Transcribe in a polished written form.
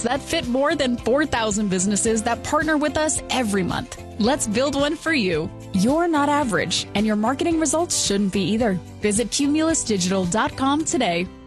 that fit more than 4,000 businesses that partner with us every month. Let's build one for you. You're not average, and your marketing results shouldn't be either. Visit cumulusdigital.com today.